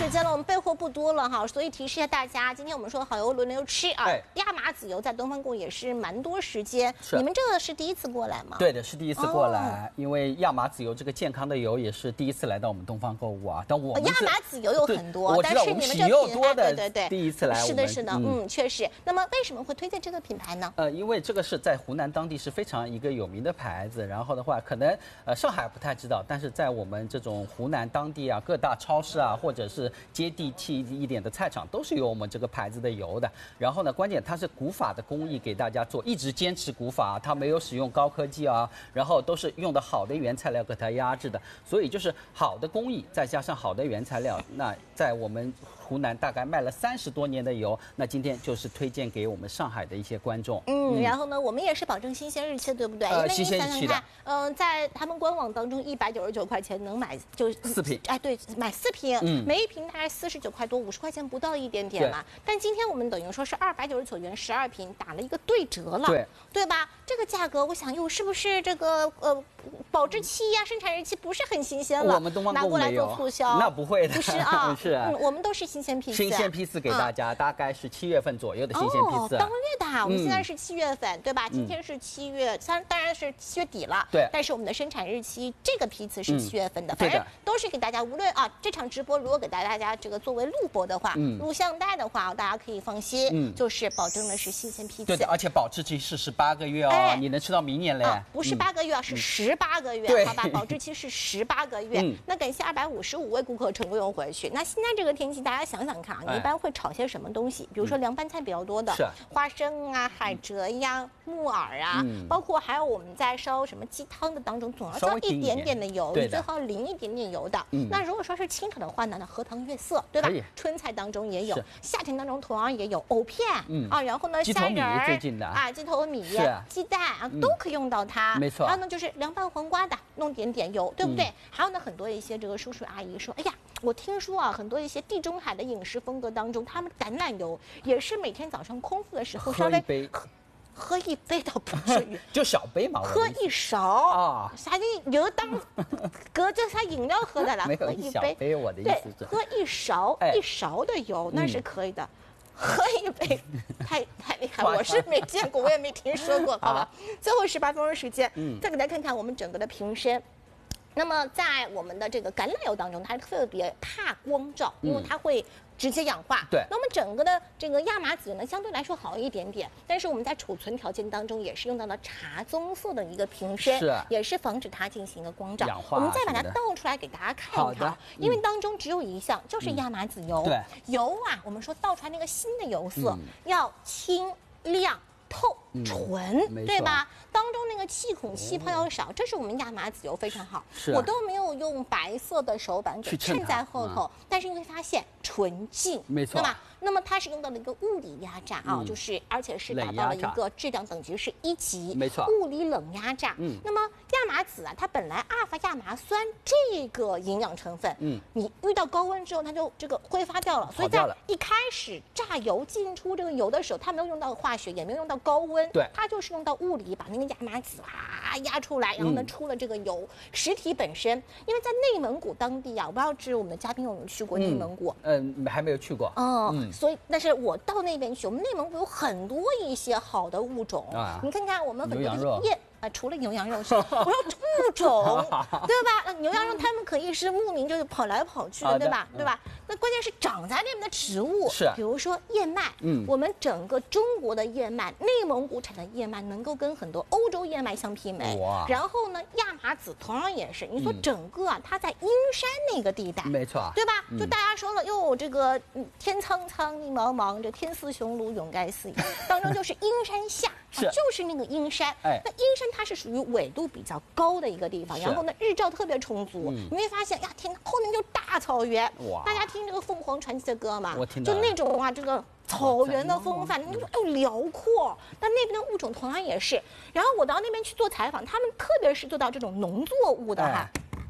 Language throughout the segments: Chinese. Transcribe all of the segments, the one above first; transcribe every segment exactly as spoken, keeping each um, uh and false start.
时间了，我们备货不多了哈，所以提示一下大家，今天我们说好油轮流吃啊。亚麻籽油在东方购也是蛮多时间，你们这个是第一次过来吗？ 对的，是第一次过来，因为亚麻籽油这个健康的油也是第一次来到我们东方购物啊。但我们亚麻籽油有很多， 但是你们这个品牌， 对对对， 第一次来， 是的，是的，嗯，确实。那么为什么会推荐这个品牌呢？ 呃，因为这个是在湖南当地是非常一个有名的牌子，然后的话，可能呃上海不太知道，但是在我们这种湖南当地啊，各大超市啊，或者是接地气一点的菜场，都是有我们这个牌子的油的。然后呢，关键它是古法的工艺给大家做，一直坚持古法，它没有使用高科技啊，然后都是用的好的原材料给它压制的，所以就是好的工艺再加上好的原材料，那在我们湖南大概卖了三十多年的油，那今天就是推荐给我们上海的一些观众。 嗯，然后呢，我们也是保证新鲜日期，对不对？ 呃，新鲜日期的。嗯、呃，在他们官网当中，一百九十九块钱能买就四瓶。 哎，对，买四瓶，嗯，每一瓶大概四十九块多，五十块钱不到一点点嘛。但今天我们等于说是二百九十九元十二瓶，打了一个对折了， 对， 对吧？这个价格，我想又是不是这个呃保质期呀、生产日期不是很新鲜了？ 我们东方购拿过来做促销， 那不会的， 不是啊， 是啊、 嗯，我们都是新鲜批次， 新鲜批次给大家，嗯、大概是七月份左右的新鲜批次。 哦，当月的哈，我们现在是七月份，嗯、对吧？今天是七月，当、嗯、当然是七月底了， 对。 但是我们的生产日期这个批次是七月份的，嗯、反正都是给大家，无论啊这场直播如果给大家这个作为录播的话，嗯、录像带的话，大家可以放心，嗯、就是保证的是新鲜批次。 对的，而且保质期是十八个月哦，哎、你能吃到明年嘞。 啊、不是八个月，嗯、是十八个月，好吧？保质期是十八个月。嗯、那感谢二百五十五位顾客成功用回去。那现在这个天气，大家想想看啊，你一般会炒些什么东西？比如说凉拌菜比较多的，花生啊、海蜇呀、木耳啊，嗯、包括还有我们在烧什么鸡汤的当中，总要加一点点的油，你最好淋一点点油的。嗯、那如果说是清炒的话呢，那荷塘月色，对吧？春菜当中也有，夏天当中同样也有藕片，嗯、啊，然后呢虾仁儿啊，鸡头米、鸡蛋啊，都可以用到它。 没错。 还有呢就是凉拌黄瓜的，弄点点油，对不对？嗯、还有呢很多一些这个叔叔阿姨说，哎呀。我听说啊，很多一些地中海的饮食风格当中，他们橄榄油也是每天早上空腹的时候稍微喝喝一杯倒不至于， 就小杯嘛， 喝一勺啊，啥的油当隔着啥饮料喝的了， 喝一杯，杯我的意思是，喝一勺、哎、一勺的油那是可以的。嗯喝一杯，太太厉害，我是没见过，我也没听说过，好吧。最后十八分钟时间，嗯，再给大家看看我们整个的瓶身。那么在我们的这个橄榄油当中，它特别怕光照，因为它会直接氧化。 对。 那我们整个的这个亚麻籽呢，相对来说好一点点，但是我们在储存条件当中也是用到了茶棕色的一个瓶身， 是， 也是防止它进行一个光照。 氧化。 我们再把它倒出来给大家看一看，嗯、因为当中只有一项，就是亚麻籽油。 对。 油啊，我们说倒出来那个新的油色、嗯、要清亮。透纯、嗯、对吧？当中那个气孔气泡要少，这是我们亚麻籽油非常好。 是、啊， 我都没有用白色的手板给衬在后头，嗯、但是你会发现纯净， 没错， 对吧？那么它是用到了一个物理压榨啊，嗯、就是而且是达到了一个质量等级是一级， 没错， 物理冷压榨。嗯，那么亚麻籽啊，它本来阿尔法亚麻酸这个营养成分，嗯，你遇到高温之后，它就这个挥发掉了，所以在一开始榨油进出这个油的时候，它没有用到化学，也没有用到高温， 对， 它就是用到物理把那个亚麻籽啊压出来，然后呢、嗯、出了这个油。实体本身，因为在内蒙古当地啊，我不知道知我们的嘉宾有没有去过内蒙古， 嗯，嗯还没有去过， 哦，嗯、所以但是我到那边去，我们内蒙古有很多一些好的物种，啊、你看看我们很多的燕。啊，除了牛羊肉是，我说物种，对吧？那牛羊肉他们可以是牧民，就是跑来跑去的，对吧？对吧？那关键是长在那边的植物， 是， 比如说燕麦，嗯，我们整个中国的燕麦，内蒙古产的燕麦能够跟很多欧洲燕麦相媲美。哇！然后呢，亚麻籽同样也是，你说整个啊，它在阴山那个地带， 没错， 对吧？就大家说了，哟，这个天苍苍，地茫茫，这天似雄庐，永盖四野，当中就是阴山下， 是， 就是那个阴山。哎，那阴山。它是属于纬度比较高的一个地方，然后呢，日照特别充足，嗯、你会发现呀，天后面就大草原。哇！大家听这个凤凰传奇的歌嘛， 我听就那种啊，这个草原的风范，你说哎呦辽阔。那那边的物种同样也是。然后我到那边去做采访，他们特别是做到这种农作物的哈。哎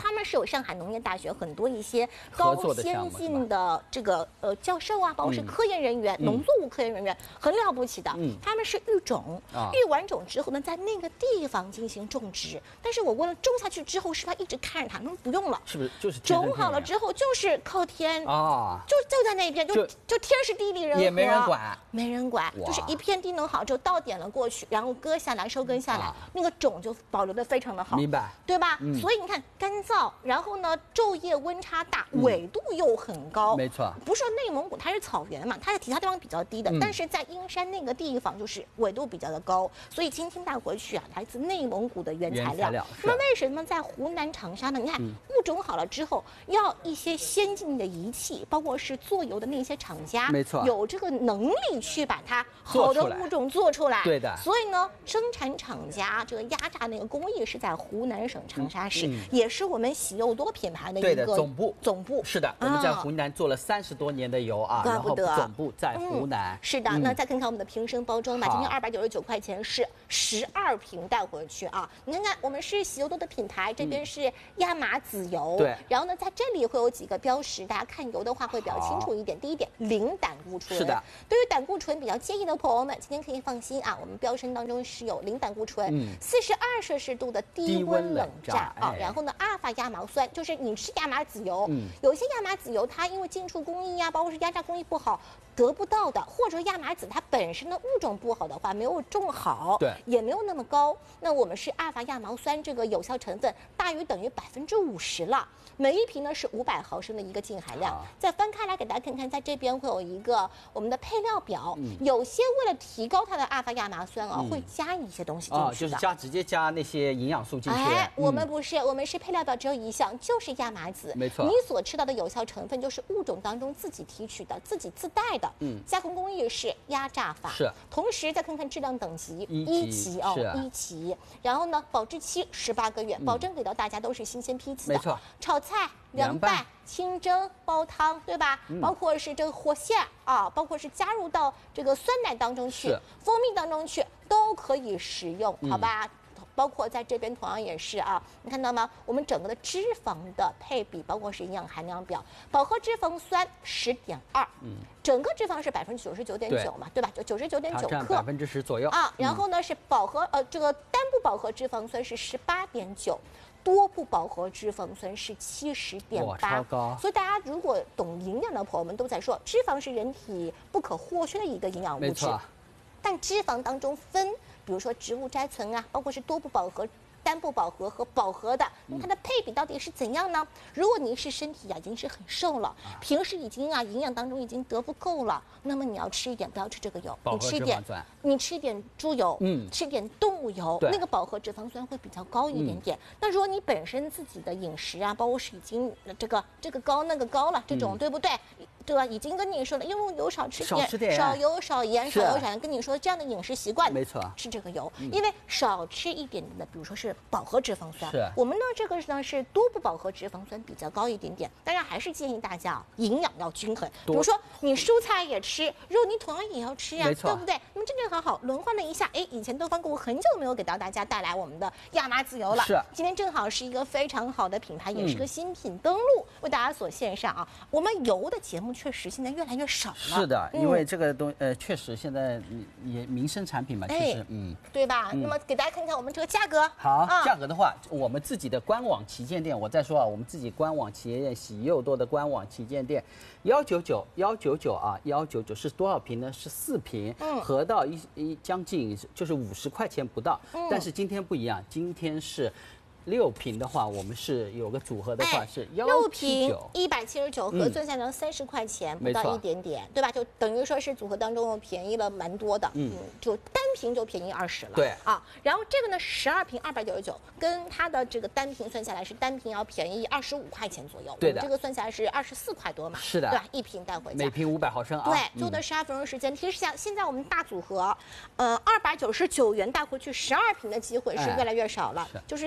他们是有上海农业大学很多一些高先进的这个呃教授啊，包括是科研人员、嗯、农作物科研人员，很了不起的。嗯，他们是育种，啊、育完种之后呢，在那个地方进行种植。但是我问了，种下去之后是不是要一直看着它？他们不用了， 是不是就是种好了之后就是靠天啊，就就在那边，就就天时地利人和， 也没人管， 没人管，就是一片地弄好之后到点了过去，然后割下来收根下来，啊、那个种就保留的非常的好， 明白？ 对吧？嗯、所以你看干燥，然后呢昼夜温差大，纬度又很高， 嗯、没错。 不是说内蒙古它是草原嘛，它在其他地方比较低的，嗯、但是在阴山那个地方就是纬度比较的高，所以今天带回去啊，来自内蒙古的原材料。那么为什么在湖南长沙呢？你看、嗯、物种好了之后，要一些先进的仪器，包括是做油的那些厂家， 没错， 有这个能力去把它好的物种做出来。 对的。 所以呢，生产厂家这个压榨那个工艺是在湖南省长沙市，嗯、也是我们喜柚多品牌的一个总部。 总部是的，我们在湖南做了三十多年的油啊， 怪不得然后总部在湖南。 嗯、是的，嗯、那再看看我们的瓶身包装吧，今天二百九十九块钱是十二瓶带回去啊。你看看，我们是喜柚多的品牌，这边是亚麻籽油， 对、嗯。 然后呢，在这里会有几个标识，大家看油的话会比较清楚一点。第一点，零胆固醇。 是的。 对于胆固醇比较介意的朋友们，今天可以放心啊，我们标称当中是有零胆固醇，四十二摄氏度的低温冷榨啊。然后呢，阿尔法亚麻酸，就是你吃亚麻籽油，嗯、有些亚麻籽油它因为进出工艺啊，包括是压榨工艺不好，得不到的，或者亚麻籽它本身的物种不好的话，没有种好， 对， 也没有那么高。那我们是阿尔法亚麻酸这个有效成分大于等于百分之五十了。每一瓶呢是五百毫升的一个净含量。再翻开来给大家看看，在这边会有一个我们的配料表，嗯、有些为了提高它的阿尔法亚麻酸啊，嗯、会加一些东西进去的， 哦，就是加直接加那些营养素进去。 哎，嗯、我们不是，我们是配料表只有一项，就是亚麻籽。 没错， 你所吃到的有效成分就是物种当中自己提取的、自己自带的。嗯，加工工艺是压榨法。 是。 同时再看看质量等级， 一级哦，一级。然后呢，保质期十八个月，保证给到大家都是新鲜批次的。 没错。 炒菜、凉拌、清蒸、煲汤，对吧？嗯、包括是这个活馅啊，包括是加入到这个酸奶当中去、蜂蜜当中去，都可以食用，好吧？嗯，包括在这边同样也是啊，你看到吗？我们整个的脂肪的配比，包括是营养含量表，饱和脂肪酸十点二，嗯，整个脂肪是百分之九十九点九嘛，对吧？就九十九点九克， 百分之十左右啊。然后呢、嗯、是饱和呃这个单不饱和脂肪酸是十八点九。多不饱和脂肪酸是七十点八， 超高。 所以大家如果懂营养的朋友们都在说，脂肪是人体不可或缺的一个营养物质。 没错。 但脂肪当中分，比如说植物甾醇啊，包括是多不饱和、单不饱和和饱和的，那它的配比到底是怎样呢？如果您是身体啊已经是很瘦了，平时已经啊营养当中已经得不够了，那么你要吃一点，不要吃这个油，你吃一点，你吃一点猪油，嗯，吃一点动物油，那个饱和脂肪酸会比较高一点点。嗯、那如果你本身自己的饮食啊，包括是已经这个这个高那个高了，这种、嗯、对不对？对吧？已经跟你说了，因为油少吃点， 少吃点， 少油少盐少油少盐，跟你说这样的饮食习惯， 没错， 吃这个油，嗯、因为少吃一点点的，比如说是饱和脂肪酸， 是我们呢这个呢是多不饱和脂肪酸比较高一点点，当然还是建议大家啊营养要均衡，比如说你蔬菜也吃，肉你同样也要吃呀，对不对？那么正正好好轮换了一下，哎，以前东方购物很久没有给到大家带来我们的亚麻籽油了， 是今天正好是一个非常好的品牌，也是个新品登陆，嗯、为大家所献上啊。我们油的节目确实现在越来越少了， 是的，因为这个东呃确实现在也民生产品嘛，确实嗯， 对吧？那么给大家看看我们这个价格， 好，价格的话，我们自己的官网旗舰店，我再说啊，我们自己官网旗舰店喜柚多的官网旗舰店，幺九九幺九九啊，幺九九是多少瓶呢？是四瓶，嗯，合到一一将近就是五十块钱不到，嗯，但是今天不一样，今天是。六瓶的话，我们是有个组合的话是幺七九， 一百七十九，合算下来三十块钱，不到一点点，对吧？就等于说是组合当中便宜了蛮多的，嗯，就单瓶就便宜二十了， 对啊。然后这个呢，十二瓶二百九十九，跟它的这个单瓶算下来是单瓶要便宜二十五块钱左右， 对的， 这个算下来是二十四块多嘛， 是的， 对吧？一瓶带回家， 每瓶五百毫升啊， 对，就的十二分钟时间。提示下，现在我们大组合，呃，二百九十九元带回去十二瓶的机会是越来越少了，就是四大。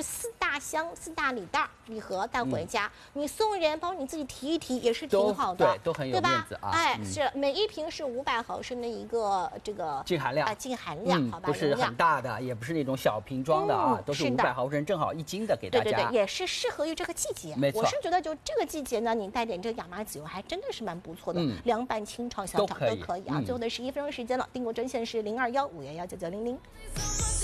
大箱、四大礼袋礼盒带回家，嗯、你送人，包括你自己提一提也是挺好的， 对，都很有面子啊。 哎，嗯、是每一瓶是五百毫升的一个这个净含量啊，净含量， 嗯、 好吧， 不是很大的，也不是那种小瓶装的啊，嗯、都是五百毫升，正好一斤的给大家。 对对对，也是适合于这个季节。 没错， 我是觉得就这个季节呢，你带点这个亚麻籽油还真的是蛮不错的，嗯、凉拌、清炒、小炒都可以啊。嗯、最后的十一分钟时间了，订购专线是零二幺五幺幺九九零零。